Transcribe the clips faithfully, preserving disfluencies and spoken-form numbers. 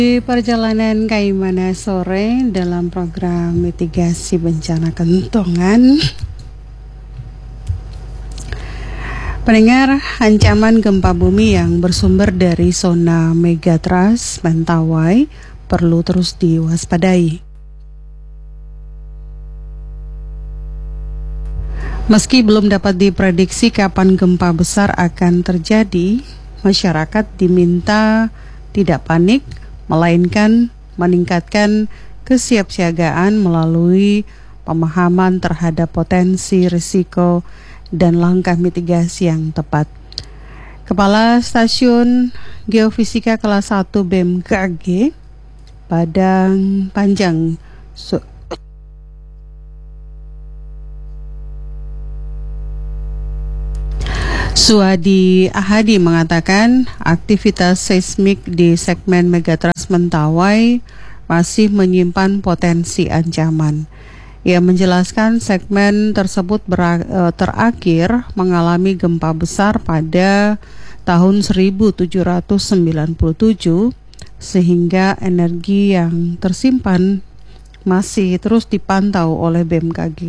Di perjalanan Kaimana sore dalam program mitigasi bencana kentongan, pendengar, ancaman gempa bumi yang bersumber dari zona megatrust Mentawai perlu terus diwaspadai. Meski belum dapat diprediksi kapan gempa besar akan terjadi, masyarakat diminta tidak panik, melainkan meningkatkan kesiapsiagaan melalui pemahaman terhadap potensi risiko dan langkah mitigasi yang tepat. Kepala Stasiun Geofisika Kelas satu B M K G Padang Panjang Su- Suadi Ahadi mengatakan aktivitas seismik di segmen megatrust Mentawai masih menyimpan potensi ancaman. Ia menjelaskan segmen tersebut ber- terakhir mengalami gempa besar pada tahun seribu tujuh ratus sembilan puluh tujuh sehingga energi yang tersimpan masih terus dipantau oleh B M K G.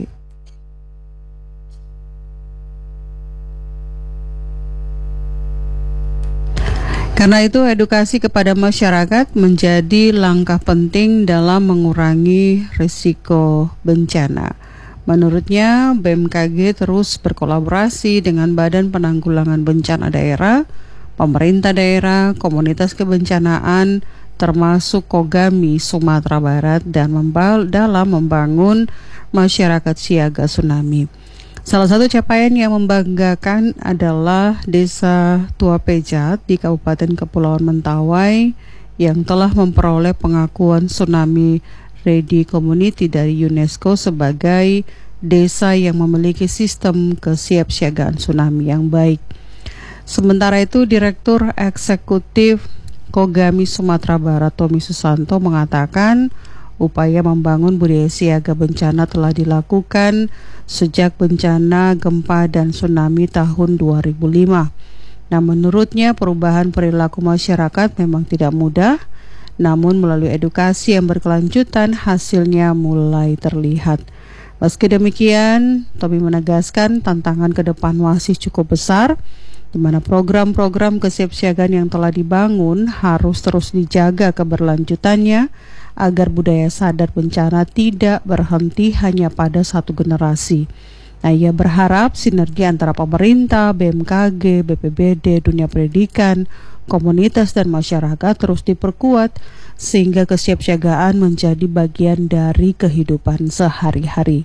Karena itu, edukasi kepada masyarakat menjadi langkah penting dalam mengurangi risiko bencana. Menurutnya, B M K G terus berkolaborasi dengan Badan Penanggulangan Bencana Daerah, pemerintah daerah, komunitas kebencanaan, termasuk Kogami Sumatera Barat dan membal dalam membangun masyarakat siaga tsunami. Salah satu capaian yang membanggakan adalah Desa Tua Pejat di Kabupaten Kepulauan Mentawai yang telah memperoleh pengakuan Tsunami Ready Community dari UNESCO sebagai desa yang memiliki sistem kesiapsiagaan tsunami yang baik. Sementara itu, Direktur Eksekutif Kogami Sumatera Barat Tommy Susanto mengatakan upaya membangun budaya siaga bencana telah dilakukan sejak bencana gempa dan tsunami tahun dua ribu lima. Nah, menurutnya perubahan perilaku masyarakat memang tidak mudah, namun melalui edukasi yang berkelanjutan hasilnya mulai terlihat. Meski demikian, Tommy menegaskan tantangan ke depan masih cukup besar, di mana program-program kesiapsiagaan yang telah dibangun harus terus dijaga keberlanjutannya agar budaya sadar bencana tidak berhenti hanya pada satu generasi. Nah, ia berharap sinergi antara pemerintah, B M K G, B P B D, dunia pendidikan, komunitas dan masyarakat terus diperkuat sehingga kesiapsiagaan menjadi bagian dari kehidupan sehari-hari.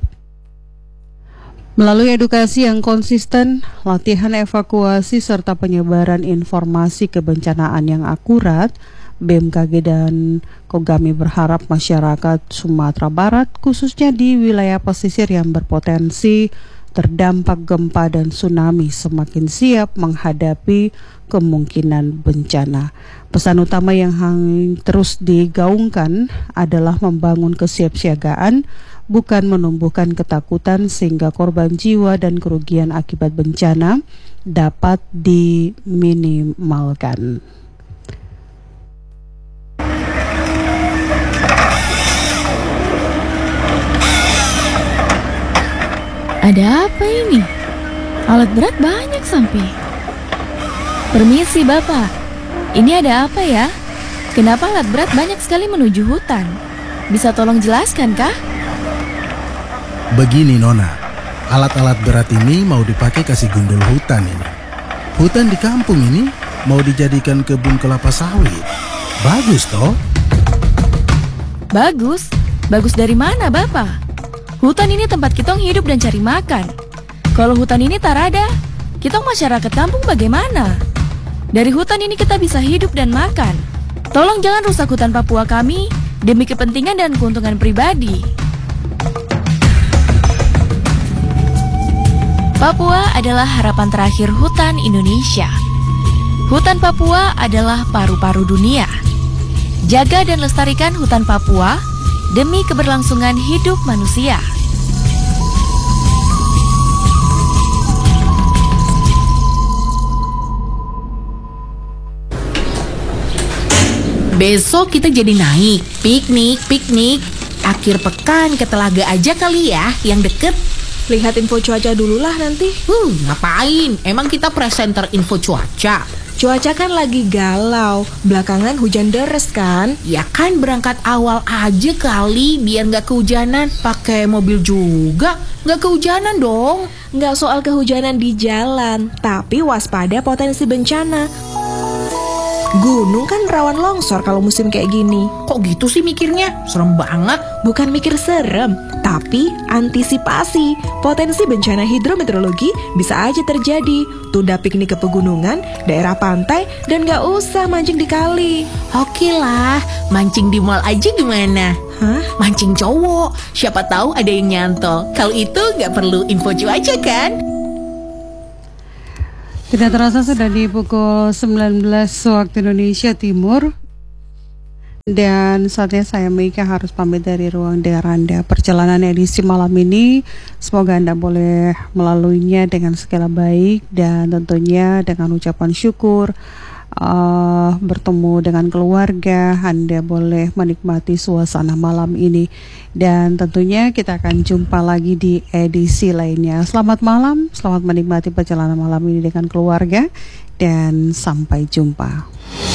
Melalui edukasi yang konsisten, latihan evakuasi serta penyebaran informasi kebencanaan yang akurat, B M K G dan Kogami berharap masyarakat Sumatera Barat, khususnya di wilayah pesisir yang berpotensi terdampak gempa dan tsunami, semakin siap menghadapi kemungkinan bencana. Pesan utama yang terus digaungkan adalah membangun kesiapsiagaan, bukan menumbuhkan ketakutan sehingga korban jiwa dan kerugian akibat bencana dapat diminimalkan. Ada apa ini? Alat berat banyak sampai. Permisi Bapak, ini ada apa ya? Kenapa alat berat banyak sekali menuju hutan? Bisa tolong jelaskan kah? Begini Nona, alat-alat berat ini mau dipakai kasih gundul hutan ini. Hutan di kampung ini mau dijadikan kebun kelapa sawit. Bagus toh? Bagus? Bagus dari mana Bapak? Hutan ini tempat kitong hidup dan cari makan. Kalau hutan ini tak ada, kitong masyarakat kampung bagaimana? Dari hutan ini kita bisa hidup dan makan. Tolong jangan rusak hutan Papua kami demi kepentingan dan keuntungan pribadi. Papua adalah harapan terakhir hutan Indonesia. Hutan Papua adalah paru-paru dunia. Jaga dan lestarikan hutan Papua demi keberlangsungan hidup manusia. Besok kita jadi naik, piknik, piknik. Akhir pekan ke Telaga aja kali ya, yang deket. Lihat info cuaca dulu lah nanti. Uh, ngapain? Emang kita presenter info cuaca? Cuaca kan lagi galau, belakangan hujan deres kan? Ya kan berangkat awal aja kali, biar nggak kehujanan. Pakai mobil juga, nggak kehujanan dong. Nggak soal kehujanan di jalan, tapi waspada potensi bencana. Gunung kan rawan longsor kalau musim kayak gini. Kok gitu sih mikirnya? Serem banget. Bukan mikir serem, tapi antisipasi. Potensi bencana hidrometeorologi bisa aja terjadi. Tunda piknik ke pegunungan, daerah pantai, dan gak usah mancing di kali. Oke lah, mancing di mall aja gimana? Hah? Mancing cowok, siapa tahu ada yang nyantol. Kalau itu gak perlu info cuaca kan? Tidak terasa sudah di pukul sembilan belas waktu Indonesia Timur. Dan saatnya saya Meika harus pamit dari ruang dengar Anda. Perjalanan edisi malam ini semoga Anda boleh melaluinya dengan segala baik dan tentunya dengan ucapan syukur. Uh, bertemu dengan keluarga, Anda boleh menikmati suasana malam ini. Dan tentunya kita akan jumpa lagi di edisi lainnya. Selamat malam, selamat menikmati perjalanan malam ini dengan keluarga, dan sampai jumpa.